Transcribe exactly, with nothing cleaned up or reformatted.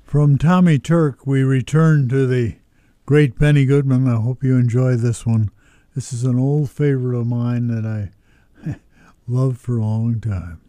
From Tommy Turk, we return to the great Benny Goodman. I hope you enjoy this one. This is an old favorite of mine that I loved for a long time.